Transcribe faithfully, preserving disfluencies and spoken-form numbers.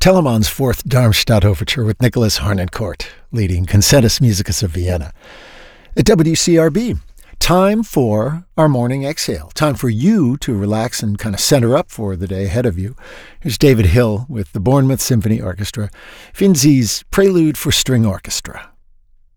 Telemann's Fourth Darmstadt Overture with Nicholas Harnoncourt, leading Concertus Musicus of Vienna. At W C R B, time for our morning exhale. Time for you to relax and kind of center up for the day ahead of you. Here's David Hill with the Bournemouth Symphony Orchestra, Finzi's Prelude for String Orchestra.